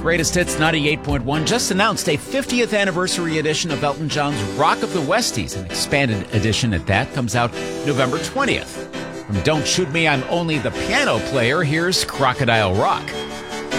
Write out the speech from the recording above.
Greatest Hits 98.1 just announced a 50th anniversary edition of Elton John's Rock of the Westies. An expanded edition at that comes out November 20th. From Don't Shoot Me, I'm Only the Piano Player, here's Crocodile Rock.